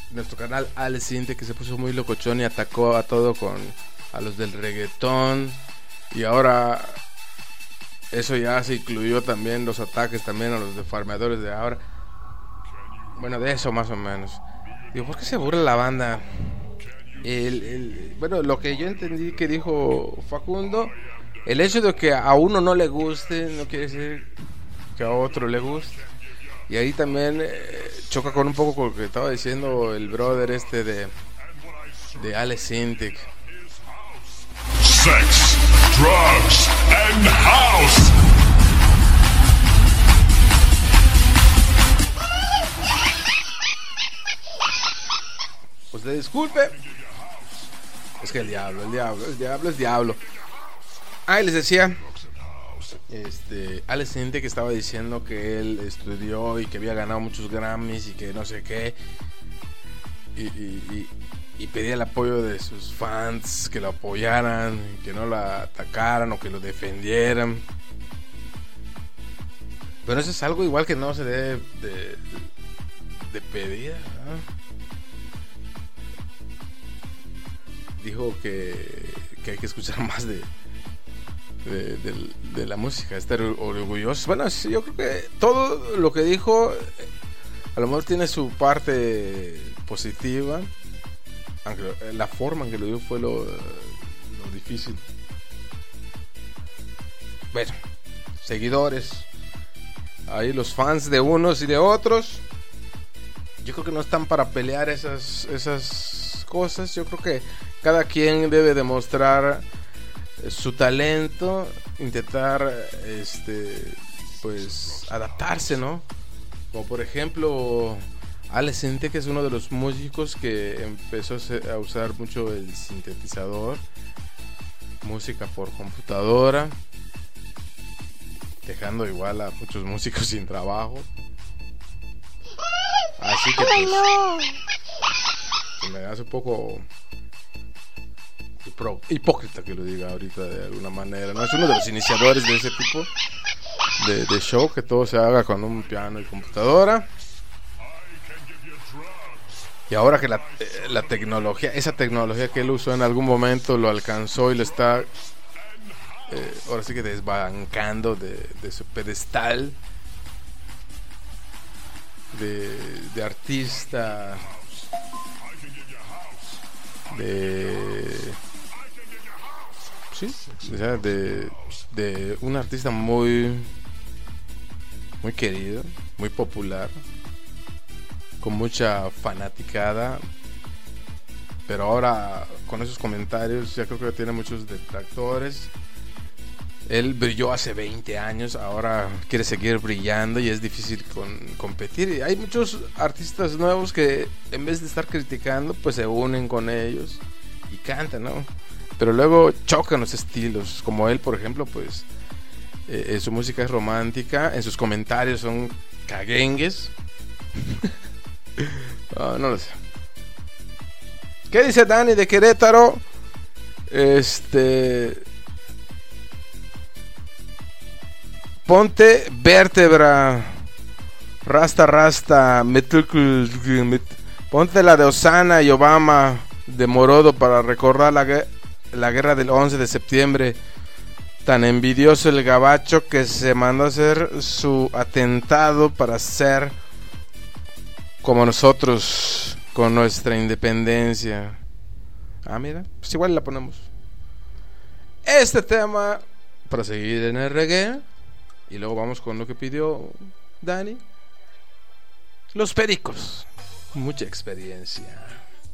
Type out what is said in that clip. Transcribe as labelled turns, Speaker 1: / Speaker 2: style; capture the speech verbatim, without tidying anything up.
Speaker 1: nuestro canal Alex Sinte, que se puso muy locochón y atacó a todo con a los del reggaetón, y ahora eso ya se incluyó también los ataques también a los de farmeadores de ahora. Bueno, de eso más o menos. Digo, ¿por qué se burla la banda? El, el, bueno, lo que yo entendí que dijo Facundo, el hecho de que a uno no le guste no quiere decir que a otro le guste. Y ahí también eh, choca con un poco con lo que estaba diciendo el brother este de de Alex Sintek.
Speaker 2: Sex, drugs and house.
Speaker 1: Usted disculpe. Es que el diablo, el diablo, el diablo es diablo. Ah, y les decía, este, Alex Sintek que estaba diciendo que él estudió y que había ganado muchos Grammys y que no sé qué. Y, y, y, y pedía el apoyo de sus fans, que lo apoyaran, que no lo atacaran o que lo defendieran. Pero eso es algo igual que no se debe de, de pedir, ¿no? Dijo que, que hay que escuchar más de, de, de, de la música, estar orgullosos. Bueno, sí, yo creo que todo lo que dijo a lo mejor tiene su parte positiva, aunque la forma en que lo dio fue lo, lo difícil. Bueno, seguidores, ahí los fans de unos y de otros, yo creo que no están para pelear esas, esas cosas. Yo creo que cada quien debe demostrar su talento, intentar este pues adaptarse, ¿no? Como por ejemplo Alex Sintek, que es uno de los músicos que empezó a usar mucho el sintetizador, música por computadora, dejando igual a muchos músicos sin trabajo. Así que pues, me hace un poco hipócrita que lo diga ahorita de alguna manera, ¿no? Es uno de los iniciadores de ese tipo de, de show, que todo se haga con un piano y computadora. Y ahora que la, la tecnología, esa tecnología que él usó en algún momento lo alcanzó y lo está eh, ahora sí que desbancando de, de su pedestal de, de artista, de sí, o sea, de, de un artista muy muy querido, muy popular, con mucha fanaticada, pero ahora con esos comentarios ya creo que tiene muchos detractores. Él brilló hace veinte años, ahora quiere seguir brillando y es difícil con, competir. Y hay muchos artistas nuevos que en vez de estar criticando, pues se unen con ellos y cantan, ¿no? Pero luego chocan los estilos, como él, por ejemplo, pues eh, su música es romántica, en sus comentarios son caguengues. No, no lo sé. ¿Qué dice Dani de Querétaro? Este... Ponte vértebra, rasta rasta, ponte la de Osana y Obama de Morodo para recordar la, la guerra del once de septiembre. Tan envidioso el gabacho que se mandó a hacer su atentado para ser como nosotros con nuestra independencia. Ah, mira, pues igual la ponemos. Este tema para seguir en el reggae. Y luego vamos con lo que pidió Dani. Los Pericos. Mucha experiencia.